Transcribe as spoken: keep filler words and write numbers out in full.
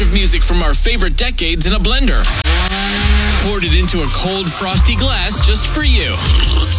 bunch of music from our favorite decades in a blender. Poured it into a cold, frosty glass just for you.